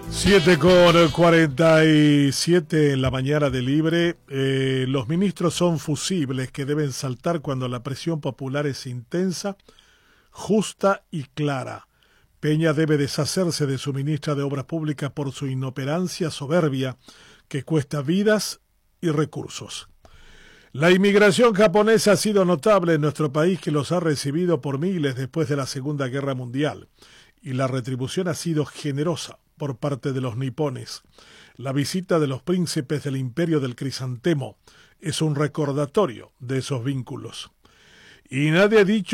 7:47 en la mañana de Libre. Los ministros son fusibles que deben saltar cuando la presión popular es intensa, justa y clara. Peña debe deshacerse de su ministra de Obras Públicas por su inoperancia soberbia que cuesta vidas y recursos. La inmigración japonesa ha sido notable en nuestro país, que los ha recibido por miles después de la Segunda Guerra Mundial, y la retribución ha sido generosa por parte de los nipones. La visita de los príncipes del Imperio del Crisantemo es un recordatorio de esos vínculos. Y nadie ha dicho